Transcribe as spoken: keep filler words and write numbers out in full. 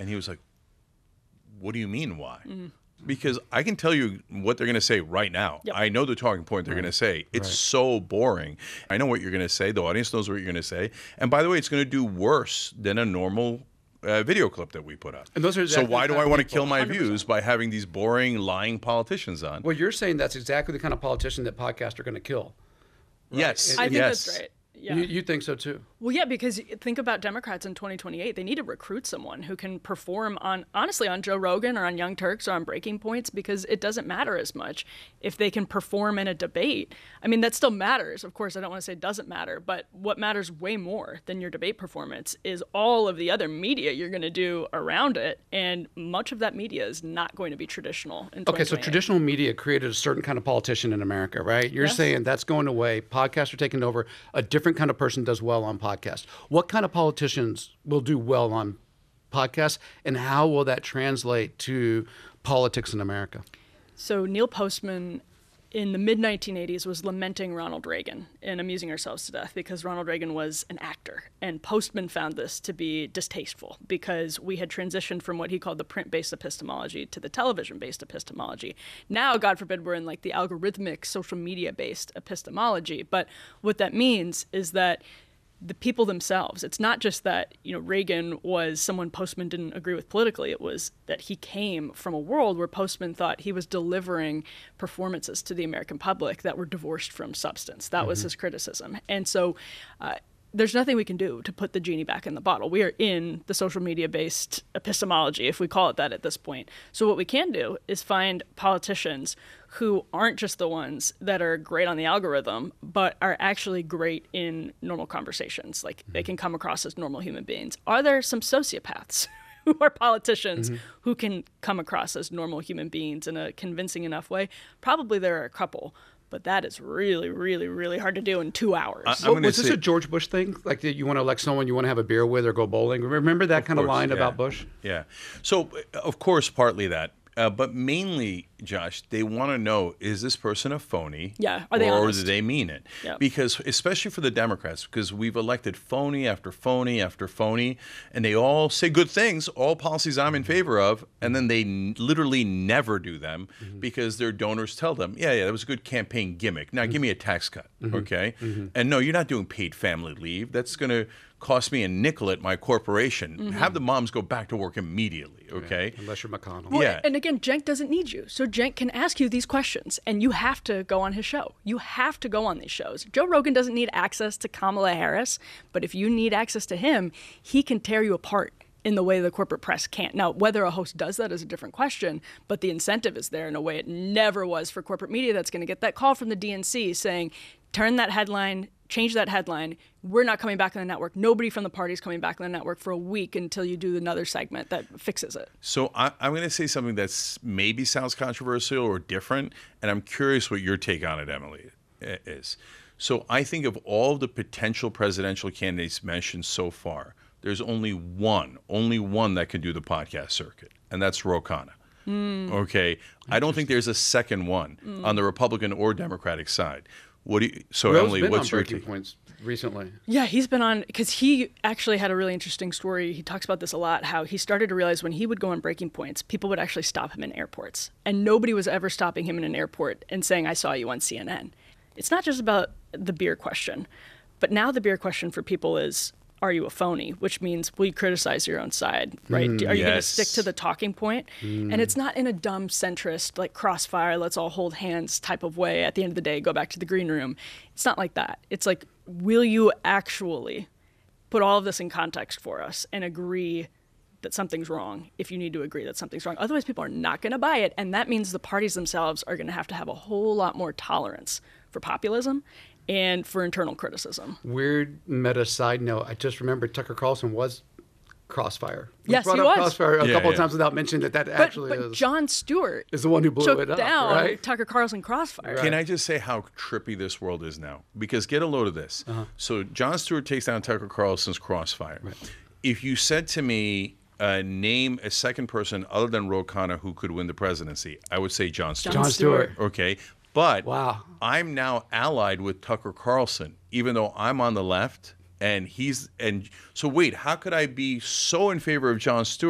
And he was like, what do you mean, why? Mm-hmm. Because I can tell you what they're going to say right now. Yep. I know the talking point they're right. going to say. It's right. so boring. I know what you're going to say. The audience knows what you're going to say. And by the way, it's going to do worse than a normal uh, video clip that we put up. And those are exactly so why do I want to kill my one hundred percent views by having these boring, lying politicians on? Well, you're saying that's exactly the kind of politician that podcasts are going to kill. Right? Yes. I think yes. that's right. Yeah. You, you think so too? Well, yeah, because think about Democrats in twenty twenty-eight. They need to recruit someone who can perform on, honestly, on Joe Rogan or on Young Turks or on Breaking Points, because it doesn't matter as much if they can perform in a debate. I mean, that still matters. Of course, I don't want to say it doesn't matter, but what matters way more than your debate performance is all of the other media you're going to do around it. And much of that media is not going to be traditional in Okay, so traditional media created a certain kind of politician in America, right? You're yes. saying that's going away. Podcasts are taking over. A different kind of person does well on podcasts. What kind of politicians will do well on podcasts, and how will that translate to politics in America? So Neil Postman in the mid nineteen eighties was lamenting Ronald Reagan and amusing ourselves to death because Ronald Reagan was an actor. And Postman found this to be distasteful because we had transitioned from what he called the print-based epistemology to the television-based epistemology. Now, God forbid, we're in like the algorithmic social media-based epistemology. But what that means is that the people themselves, it's not just that, you know, Reagan was someone Postman didn't agree with politically. It was that he came from a world where Postman thought he was delivering performances to the American public that were divorced from substance. That mm-hmm. was his criticism. And so uh, there's nothing we can do to put the genie back in the bottle. We are in the social media-based epistemology, if we call it that at this point. So what we can do is find politicians who aren't just the ones that are great on the algorithm, but are actually great in normal conversations. Like mm-hmm. they can come across as normal human beings. Are there some sociopaths who are politicians mm-hmm. who can come across as normal human beings in a convincing enough way? Probably there are a couple. But that is really, really, really hard to do in two hours. I, well, was this a George Bush thing? Like that you want to elect someone you want to have a beer with or go bowling? Remember that kind of line yeah. about Bush? Yeah. So, of course, partly that. Uh, but mainly, Josh, they want to know, is this person a phony? Yeah, are they or honest? do they mean it? Yeah. Because, especially for the Democrats, because we've elected phony after phony after phony, and they all say good things, all policies I'm in favor of, and then they n- literally never do them mm-hmm. because their donors tell them, yeah, yeah, that was a good campaign gimmick. Now, mm-hmm. give me a tax cut, mm-hmm. okay? Mm-hmm. And no, you're not doing paid family leave. That's going to cost me a nickel at my corporation. Mm-hmm. Have the moms go back to work immediately, okay? Yeah, unless you're McConnell. Well, yeah. And again, Cenk doesn't need you. So Cenk can ask you these questions, and you have to go on his show. You have to go on these shows. Joe Rogan doesn't need access to Kamala Harris, but if you need access to him, he can tear you apart in the way the corporate press can't. Now, whether a host does that is a different question, but the incentive is there in a way it never was for corporate media that's going to get that call from the D N C saying, turn that headline, change that headline. We're not coming back on the network. Nobody from the party is coming back on the network for a week until you do another segment that fixes it. So I, I'm going to say something that's maybe sounds controversial or different, and I'm curious what your take on it, Emily, is. So I think of all the potential presidential candidates mentioned so far, there's only one, only one that can do the podcast circuit, and that's Ro Khanna. Mm. Okay, I don't think there's a second one mm. on the Republican or Democratic side. What do you, so Ro's Emily, been what's on your Breaking take? Points recently? Yeah, he's been on, because he actually had a really interesting story. He talks about this a lot, how he started to realize when he would go on Breaking Points, people would actually stop him in airports. And nobody was ever stopping him in an airport and saying, I saw you on C N N. It's not just about the beer question, but now the beer question for people is, are you a phony? Which means, will you criticize your own side, right? Mm, are you yes. going to stick to the talking point? Mm. And it's not in a dumb centrist, like crossfire, let's all hold hands type of way. At the end of the day, go back to the green room. It's not like that. It's like, will you actually put all of this in context for us and agree that something's wrong if you need to agree that something's wrong? Otherwise, people are not going to buy it. And that means the parties themselves are going to have to have a whole lot more tolerance for populism and for internal criticism. Weird meta side note, I just remembered Tucker Carlson was Crossfire. We yes, brought he up was. Crossfire a yeah, couple yeah. of times without mentioning that that but, actually but is. Jon Stewart is the one who blew took it up, down right? Tucker Carlson Crossfire. Can I just say how trippy this world is now? Because get a load of this. Uh-huh. So Jon Stewart takes down Tucker Carlson's Crossfire. Right. If you said to me, uh, name a second person other than Ro Khanna who could win the presidency, I would say Jon Stewart. Jon Stewart. Okay. But wow. I'm now allied with Tucker Carlson, even though I'm on the left and he's and so wait, how could I be so in favor of Jon Stewart